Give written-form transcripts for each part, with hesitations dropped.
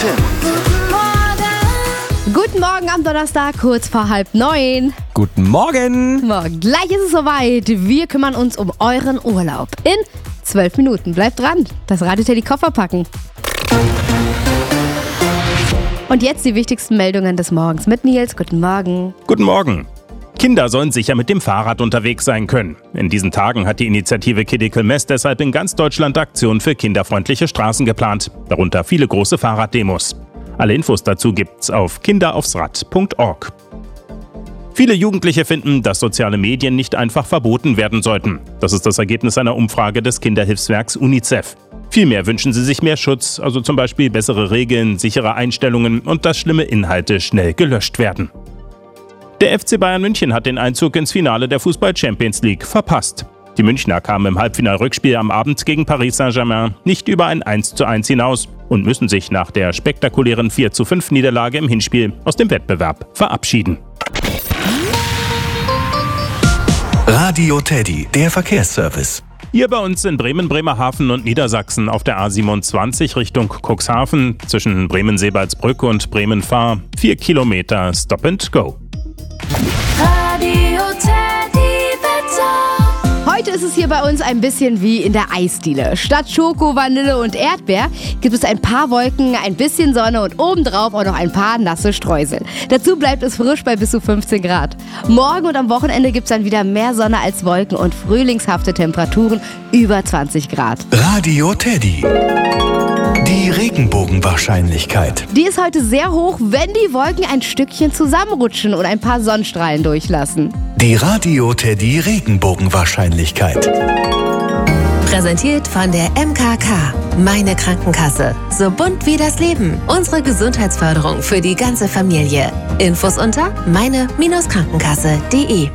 Guten Morgen am Donnerstag, kurz vor 8:30. Guten Morgen. Morgen. Gleich ist es soweit. Wir kümmern uns um euren Urlaub. In 12 Minuten. Bleibt dran. Das Radio Teddy Koffer packen. Und jetzt die wichtigsten Meldungen des Morgens mit Nils. Guten Morgen. Guten Morgen. Kinder sollen sicher mit dem Fahrrad unterwegs sein können. In diesen Tagen hat die Initiative Kidical Mess deshalb in ganz Deutschland Aktionen für kinderfreundliche Straßen geplant. Darunter viele große Fahrraddemos. Alle Infos dazu gibt's auf kinderaufsrad.org. Viele Jugendliche finden, dass soziale Medien nicht einfach verboten werden sollten. Das ist das Ergebnis einer Umfrage des Kinderhilfswerks UNICEF. Vielmehr wünschen sie sich mehr Schutz, also zum Beispiel bessere Regeln, sichere Einstellungen und dass schlimme Inhalte schnell gelöscht werden. Der FC Bayern München hat den Einzug ins Finale der Fußball-Champions League verpasst. Die Münchner kamen im Halbfinalrückspiel am Abend gegen Paris Saint-Germain nicht über ein 1:1 hinaus und müssen sich nach der spektakulären 4:5 Niederlage im Hinspiel aus dem Wettbewerb verabschieden. Radio Teddy, der Verkehrsservice. Hier bei uns in Bremen, Bremerhaven und Niedersachsen auf der A27 Richtung Cuxhaven zwischen Bremen-Seebaldsbrück und Bremen-Fahr 4 Kilometer Stop and Go. Radio Teddy Wetter. Heute ist es hier bei uns ein bisschen wie in der Eisdiele. Statt Schoko, Vanille und Erdbeer gibt es ein paar Wolken, ein bisschen Sonne und obendrauf auch noch ein paar nasse Streusel. Dazu bleibt es frisch bei bis zu 15 Grad. Morgen und am Wochenende gibt es dann wieder mehr Sonne als Wolken und frühlingshafte Temperaturen über 20 Grad. Radio Teddy. Die Regenbogenwahrscheinlichkeit. Die ist heute sehr hoch, wenn die Wolken ein Stückchen zusammenrutschen und ein paar Sonnenstrahlen durchlassen. Die Radio Teddy Regenbogenwahrscheinlichkeit. Präsentiert von der MKK. Meine Krankenkasse. So bunt wie das Leben. Unsere Gesundheitsförderung für die ganze Familie. Infos unter meine-krankenkasse.de.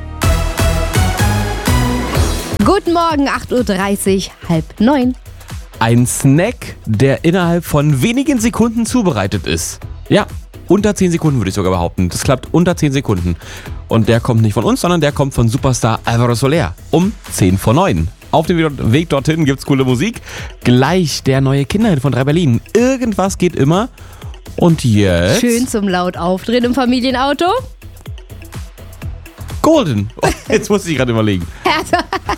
Guten Morgen, 8:30 Uhr, 8:30. Ein Snack, der innerhalb von wenigen Sekunden zubereitet ist. Ja, unter 10 Sekunden würde ich sogar behaupten. Das klappt unter 10 Sekunden. Und der kommt nicht von uns, sondern der kommt von Superstar Alvaro Soler um 10:09. Auf dem Weg dorthin gibt's coole Musik. Gleich der neue Kinderhit von 3 Berlin. Irgendwas geht immer. Und jetzt... Schön zum laut aufdrehen im Familienauto. Golden. Oh, jetzt musste ich gerade überlegen.